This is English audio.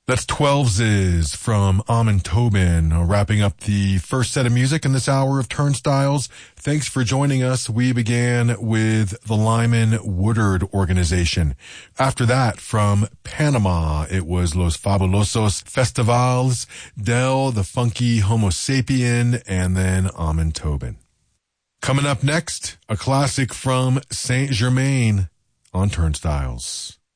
That's 12s from Amin Tobin, wrapping up the first set of music in this hour of Turnstiles. Thanks for joining us. We began with the Lyman Woodard Organization. After that, from Panama, it was Los Fabulosos Festivals, Del, the Funky Homo Sapien, and then Amin Tobin. Coming up next, a classic from Saint Germain on Turnstiles.